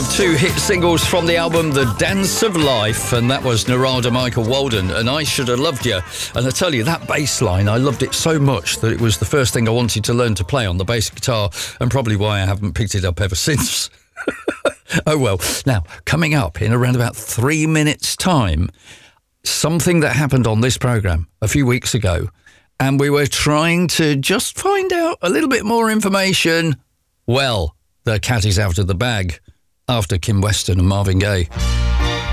of two hit singles from the album The Dance of Life, and that was Narada Michael Walden and I Should Have Loved You. And I tell you, that bass line, I loved it so much that it was the first thing I wanted to learn to play on the bass guitar, and probably why I haven't picked it up ever since. Oh well. Now, coming up in around about 3 minutes' time, something that happened on this programme a few weeks ago, and we were trying to just find out a little bit more information. Well, the cat is out of the bag after Kim Weston and Marvin Gaye.